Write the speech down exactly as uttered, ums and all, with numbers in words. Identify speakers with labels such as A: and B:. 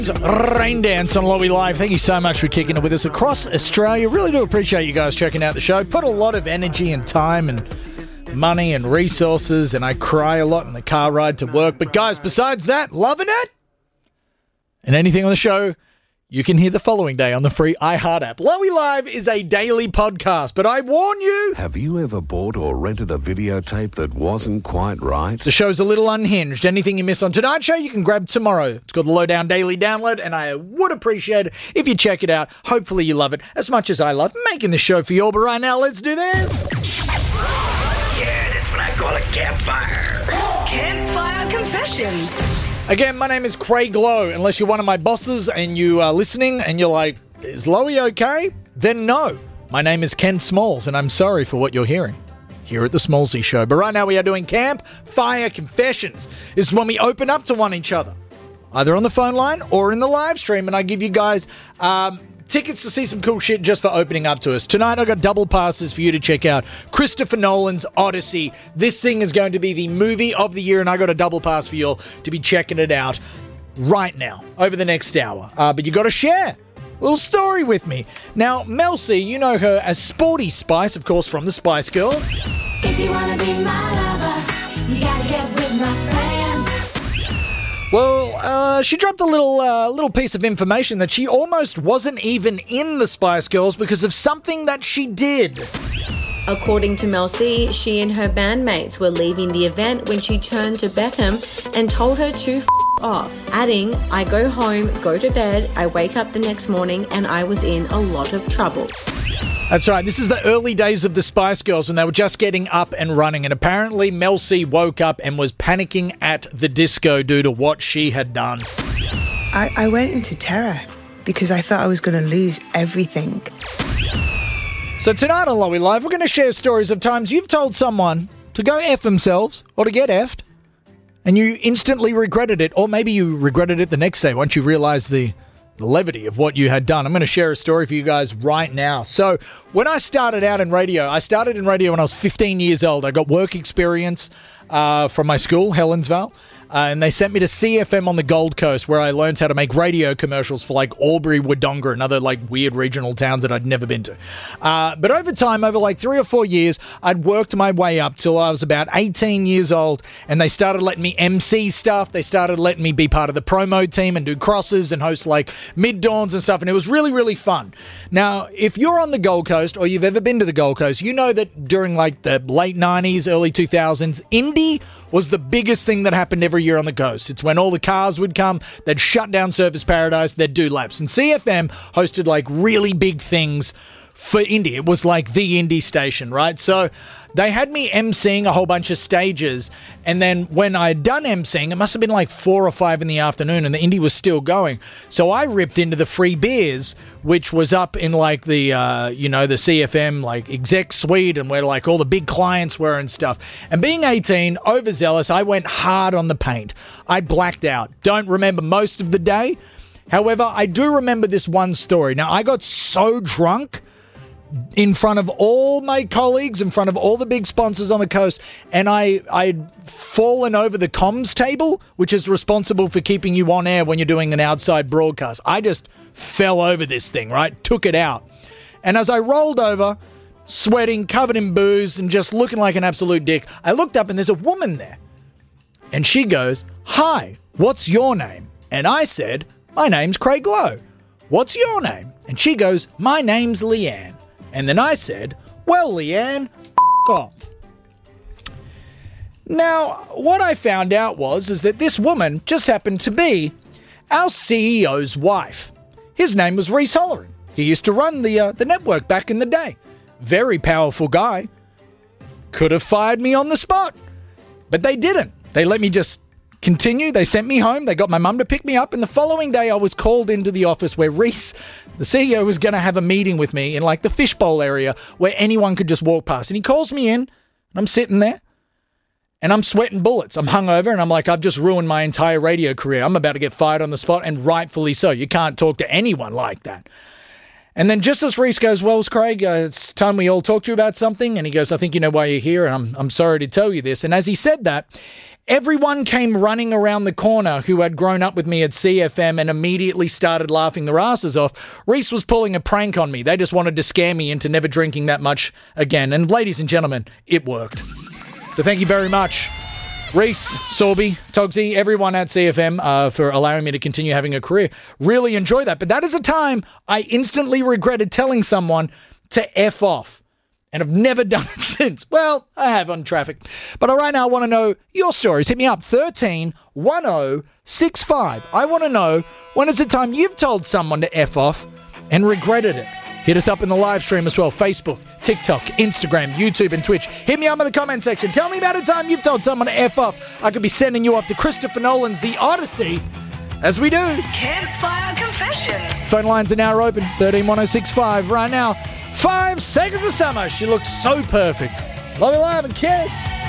A: Rain Dance on Lowy Live. Thank you so much for kicking it with us across Australia. Really do appreciate you guys checking out the show. Put a lot of energy and time and money and resources, and I cry a lot in the car ride to work. But guys, besides that, loving it? And anything on the show, you can hear the following day on the free iHeart app. Lowy Live is a daily podcast, but I warn you...
B: Have you ever bought or rented a videotape that wasn't quite right?
A: The show's a little unhinged. Anything you miss on tonight's show, you can grab tomorrow. It's called the Lowdown Daily Download, and I would appreciate it if you check it out. Hopefully you love it as much as I love making the show for you all. But right now, let's do this.
C: Yeah, that's what I call a campfire.
D: Campfire Confessions.
A: Again, my name is Craig Lowe. Unless you're one of my bosses and you are listening and you're like, is Lowy okay? Then no. My name is Ken Smalls, and I'm sorry for what you're hearing here at the Smallsy Show. But right now we are doing Campfire Confessions. This is when we open up to one each other, either on the phone line or in the live stream, and I give you guys um, tickets to see some cool shit just for opening up to us. Tonight I got double passes for you to check out Christopher Nolan's Odyssey. This thing is going to be the movie of the year, and I got a double pass for you all to be checking it out right now over the next hour. Uh, but you got to share a little story with me. Now, Mel C, you know her as Sporty Spice, of course, from the Spice Girls.
E: If you want to be my lover, you got to get with my friends.
A: Well, uh, she dropped a little uh, little piece of information that she almost wasn't even in the Spice Girls because of something that she did.
F: According to Mel C, she and her bandmates were leaving the event when she turned to Beckham and told her to f*** off, adding, I go home, go to bed, I wake up the next morning and I was in a lot of trouble.
A: That's right. This is the early days of the Spice Girls when they were just getting up and running. And apparently Mel C woke up and was panicking at the disco due to what she had done.
G: I, I went into terror because I thought I was going to lose everything.
A: So tonight on Lowy Live, we're going to share stories of times you've told someone to go F themselves or to get effed, and you instantly regretted it. Or maybe you regretted it the next day once you realized the... the levity of what you had done. I'm going to share a story for you guys right now. So when I started out in radio, I started in radio when I was fifteen years old. I got work experience uh, from my school, Helensvale. Uh, and they sent me to C F M on the Gold Coast, where I learned how to make radio commercials for like Albury, Wodonga, and other like weird regional towns that I'd never been to. Uh, but over time, over like three or four years, I'd worked my way up till I was about eighteen years old, and they started letting me M C stuff. They started letting me be part of the promo team and do crosses and host like mid-dawns and stuff, and it was really, really fun. Now, if you're on the Gold Coast or you've ever been to the Gold Coast, you know that during like the late nineties, early two thousands, indie was the biggest thing that happened every year on the coast. It's when all the cars would come, they'd shut down Surfers Paradise, they'd do laps. And C F M hosted like really big things for indie. It was like the indie station, right? So they had me emceeing a whole bunch of stages, and then when I had done emceeing, it must have been like four or five in the afternoon, and the indie was still going. So I ripped into the free beers, which was up in like the, uh, you know, the C F M like exec suite, and where like all the big clients were and stuff. And being eighteen, overzealous, I went hard on the paint. I blacked out. Don't remember most of the day. However, I do remember this one story. Now, I got so drunk in front of all my colleagues, in front of all the big sponsors on the coast, and I, I'd fallen over the comms table, which is responsible for keeping you on air when you're doing an outside broadcast. I just fell over this thing, right? Took it out. And as I rolled over, sweating, covered in booze, and just looking like an absolute dick, I looked up and there's a woman there. And she goes, "Hi, what's your name?" And I said, "My name's Craig Lowe. What's your name?" And she goes, "My name's Leanne." And then I said, "Well, Leanne, f*** off." Now, what I found out was is that this woman just happened to be our C E O's wife. His name was Reese Holleran. He used to run the uh, the network back in the day. Very powerful guy. Could have fired me on the spot, but they didn't. They let me just continue. They sent me home. They got my mum to pick me up, and the following day I was called into the office where Reese, the C E O, was going to have a meeting with me in like the fishbowl area where anyone could just walk past. And he calls me in, and I'm sitting there, and I'm sweating bullets. I'm hungover, and I'm like, I've just ruined my entire radio career. I'm about to get fired on the spot, and rightfully so. You can't talk to anyone like that. And then just as Reese goes, "Well, Craig, uh, it's time we all talk to you about something." And he goes, "I think you know why you're here, and I'm, I'm sorry to tell you this." And as he said that, Everyone came running around the corner who had grown up with me at C F M and immediately started laughing their asses off. Reese was pulling a prank on me. They just wanted to scare me into never drinking that much again. And ladies and gentlemen, it worked. So thank you very much, Reese, Sorby, Togsy, everyone at C F M uh, for allowing me to continue having a career. Really enjoy that. But that is a time I instantly regretted telling someone to F off. And I've never done it since. Well, I have on traffic. But right now, I want to know your stories. Hit me up, thirteen one oh six five. I want to know, when is the time you've told someone to F off and regretted it? Hit us up in the live stream as well. Facebook, TikTok, Instagram, YouTube, and Twitch. Hit me up in the comment section. Tell me about a time you've told someone to F off. I could be sending you off to Christopher Nolan's The Odyssey, as we do.
D: Campfire Confessions.
A: Phone lines are now open, thirteen one oh six five right now. Five seconds of summer. She looks so perfect. Love you live and kiss.